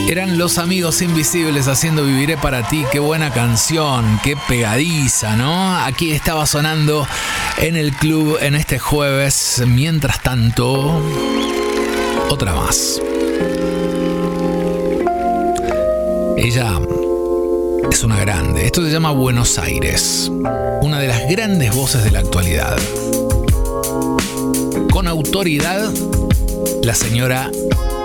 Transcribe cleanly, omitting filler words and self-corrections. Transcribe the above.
Eran Los Amigos Invisibles haciendo Viviré para ti. Qué buena canción, qué pegadiza, ¿no? Aquí estaba sonando en el club en este jueves. Mientras tanto, otra más. Ella es una grande. Esto se llama Buenos Aires. Una de las grandes voces de la actualidad. Con autoridad, la señora